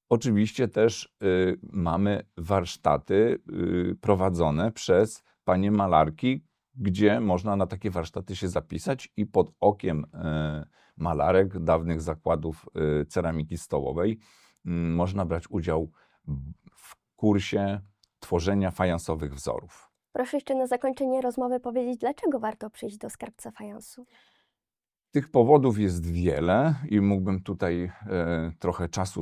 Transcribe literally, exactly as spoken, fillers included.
Oczywiście też y, mamy warsztaty y, prowadzone przez panie malarki, gdzie można na takie warsztaty się zapisać i pod okiem y, malarek dawnych zakładów y, ceramiki stołowej y, można brać udział w kursie tworzenia fajansowych wzorów. Proszę jeszcze na zakończenie rozmowy powiedzieć, dlaczego warto przyjść do Skarbca Fajansu? Tych powodów jest wiele i mógłbym tutaj e, trochę czasu